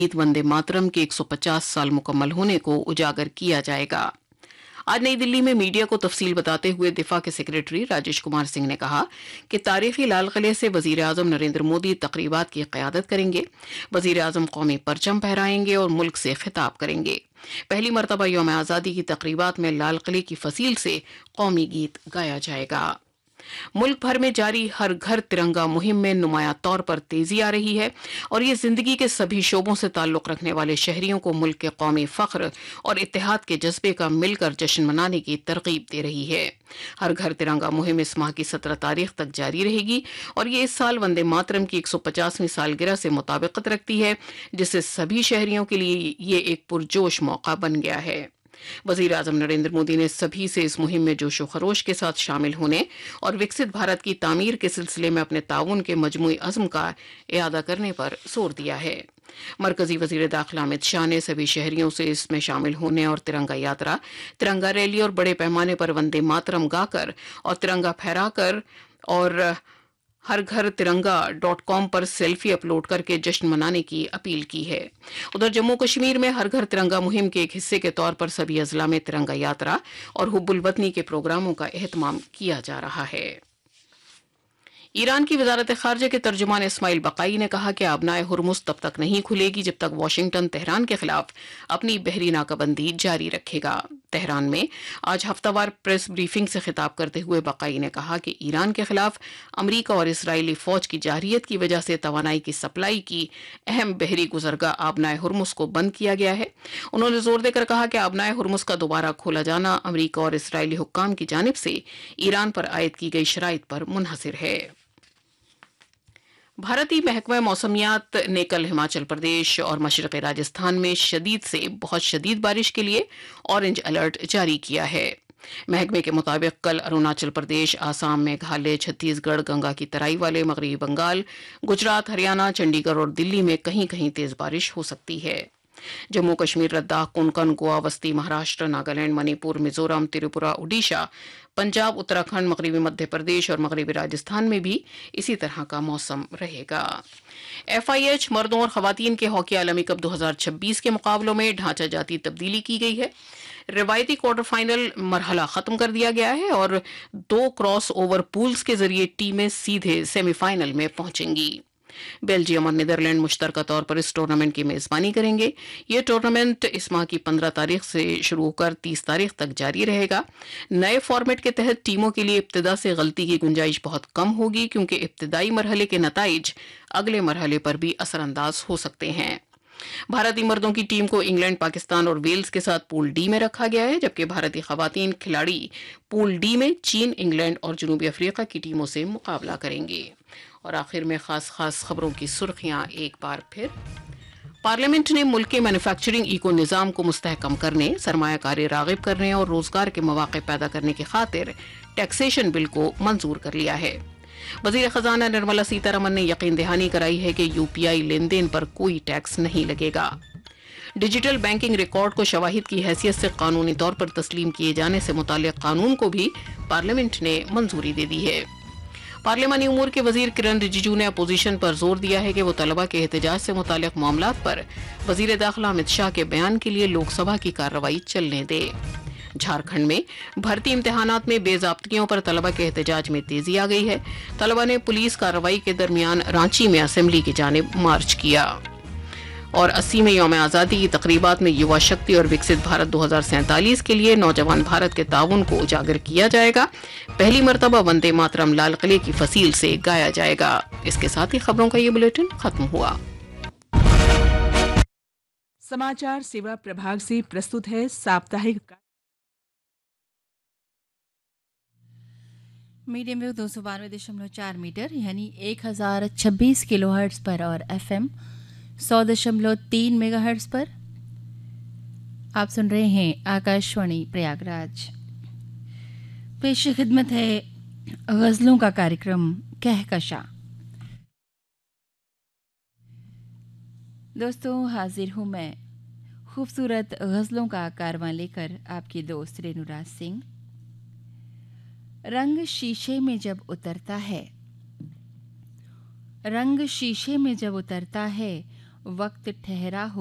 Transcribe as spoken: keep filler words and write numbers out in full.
गीत वंदे मातरम के एक सौ पचास साल मुकम्मल होने को उजागर किया जाएगा। आज नई दिल्ली में मीडिया को तफसील बताते हुए दिफा के सेक्रेटरी राजेश कुमार सिंह ने कहा कि तारीखी लाल किले से वजीर आजम नरेंद्र मोदी तकरीबात की क़यादत करेंगे। वजीर आजम कौमी परचम फहराएंगे और मुल्क से खिताब करेंगे। पहली मरतबा यौम आज़ादी की तकरीबात में लाल किले की फसील से कौमी गीत गाया जाएगा। मुल्क भर में जारी हर घर तिरंगा मुहिम में नुमाया तौर पर तेजी आ रही है और ये जिंदगी के सभी शोबों से ताल्लुक रखने वाले शहरियों को मुल्क के कौमी फख्र और इत्तेहाद के जज्बे का मिलकर जश्न मनाने की तरगीब दे रही है। हर घर तिरंगा मुहिम इस माह की सत्रह तारीख तक जारी रहेगी और ये इस साल वंदे मातरम की एक सौ पचासवीं सालगिरह से मुताबिकत रखती है, जिससे सभी शहरियों के लिए ये एक पुरजोश मौका बन गया है। वजीर आजम नरेंद्र मोदी ने सभी से इस मुहिम में जोशो खरोश के साथ शामिल होने और विकसित भारत की तामीर के सिलसिले में अपने ताउन के मजमूई अज़्म का इयादा करने पर जोर दिया है। मरकजी वजीर दाखिला अमित शाह ने सभी शहरियों से इसमें शामिल होने और तिरंगा यात्रा, तिरंगा रैली और बड़े पैमाने पर वंदे मातरम गाकर और तिरंगा फहराकर और हर घर तिरंगा डॉट कॉम पर सेल्फी अपलोड करके जश्न मनाने की अपील की है। उधर जम्मू कश्मीर में हर घर तिरंगा मुहिम के एक हिस्से के तौर पर सभी अजला में तिरंगा यात्रा और हुब्बुल वतनी के प्रोग्रामों का एहतमाम किया जा रहा है। ईरान की वजारत खारजा के तर्जुमान इस्माइल बकाई ने कहा कि आबनाए हुर्मुज तब तक नहीं खुलेगी जब तक वाशिंगटन तेहरान के खिलाफ अपनी बहरी नाकाबंदी जारी रखेगा। तेहरान में आज हफ्तावार प्रेस ब्रीफिंग से खिताब करते हुए बकाई ने कहा कि ईरान के खिलाफ अमरीका और इसराइली फौज की जारहियत की वजह से तवानाई की सप्लाई की अहम बहरी गुजरगाह आबनाए हुर्मुज को बंद किया गया है। उन्होंने जोर देकर कहा कि आबनाए हुर्मुज का दोबारा खोला जाना अमरीका और इसराइली हुक्काम की जानिब से ईरान पर आयद की गई शराइत पर मुनहसिर है। भारतीय महकमा मौसमियात ने कल हिमाचल प्रदेश और मशरक़ी राजस्थान में शदीद से बहुत शदीद बारिश के लिए ऑरेंज अलर्ट जारी किया है। महकमे के मुताबिक कल अरुणाचल प्रदेश, आसाम, मेघालय, छत्तीसगढ़, गंगा की तराई वाले मगरबी बंगाल, गुजरात, हरियाणा, चंडीगढ़ और दिल्ली में कहीं कहीं तेज बारिश हो सकती है। जम्मू कश्मीर, लद्दाख, कोंकण, गोवा, वस्ती महाराष्ट्र, नागालैंड, मणिपुर, मिजोरम, त्रिपुरा, ओडिशा, पंजाब, उत्तराखंड, मगरबी मध्य प्रदेश और मगरबी राजस्थान में भी इसी तरह का मौसम रहेगा। एफआईएच मर्दों और खवातीन के हॉकी आलमी कप दो हज़ार छब्बीस के मुकाबलों में ढांचा जाती तब्दीली की गई है। रिवायती क्वार्टर फाइनल मरहला खत्म कर दिया गया है और दो क्रॉस ओवर पूल्स के जरिए टीमें सीधे सेमीफाइनल में पहुंचेंगी। बेल्जियम और नीदरलैंड मुश्तरका तौर पर इस टूर्नामेंट की मेजबानी करेंगे। ये टूर्नामेंट इस माह की पंद्रह तारीख से शुरू होकर तीस तारीख तक जारी रहेगा। नए फॉर्मेट के तहत टीमों के लिए इब्तिदा से गलती की गुंजाइश बहुत कम होगी, क्योंकि इब्तिदाई मरहले के नताइज अगले मरहले पर भी असरअंदाज हो सकते हैं। भारतीय मर्दों की टीम को इंग्लैंड, पाकिस्तान और वेल्स के साथ पूल डी में रखा गया है, जबकि भारतीय खवातीन खिलाड़ी पूल डी में चीन, इंग्लैंड और जनूबी अफ्रीका की टीमों से मुकाबला करेंगे। और आखिर में खास खास खबरों की सुर्खियां एक बार फिर। पार्लियामेंट ने मुल्क के मैन्युफैक्चरिंग इको निज़ाम को मुस्तहकम करने, सरमायाकारी रागिब करने और रोजगार के मौके पैदा करने की खातिर टैक्सेशन बिल को मंजूर कर लिया है। वजीर खजाना निर्मला सीतारमन ने यकीन दहानी कराई है कि यूपीआई लेन देन पर कोई टैक्स नहीं लगेगा। डिजिटल बैंकिंग रिकॉर्ड को शवाहिद की हैसियत से कानूनी तौर पर तस्लीम किए जाने से मुताल्लिक कानून को भी पार्लियामेंट ने मंजूरी दे दी है। पार्लियामानी उमूर के वजीर किरण रिजिजू ने अपोजिशन पर जोर दिया है कि वो तलबा के एहतजाज से मुताल्लिक मामलात पर वजीर दाखिला अमित शाह के बयान के लिए लोकसभा की कार्रवाई चलने दे। झारखंड में भर्ती इम्तिहानात में बेजाब्तियों पर तलबा के एहतजाज में तेजी आ गई है। तलबा ने पुलिस कार्रवाई के दरमियान रांची में असेंबली की जानिब मार्च किया। और अस्सीवें यौम आज़ादी की तकरीबात में युवा शक्ति और विकसित भारत दो हज़ार सैंतालीस के लिए नौजवान भारत के ताउन को उजागर किया जाएगा। पहली मरतबा वंदे मातरम लाल किले की फसील से गाया जाएगा। इसके साथ ही खबरों का ये बुलेटिन खत्म हुआ। समाचार सेवा प्रभाग से प्रस्तुत है साप्ताहिक मीडियम वेव दो सौ बानवे दशमलव चार मीटर यानी एक हजार छब्बीस किलो हर्ट्ज पर और एफ एम सौ दशमलव तीन मेगा हर्ट्ज पर आप सुन रहे हैं आकाशवाणी प्रयागराज। पेश खिदमत है गज़लों का कार्यक्रम कहकशा। दोस्तों, हाजिर हूँ मैं खूबसूरत गज़लों का कारवां लेकर, आपकी दोस्त रेणुराज सिंह। रंग शीशे में जब उतरता है, रंग शीशे में जब उतरता है, वक्त ठहरा हो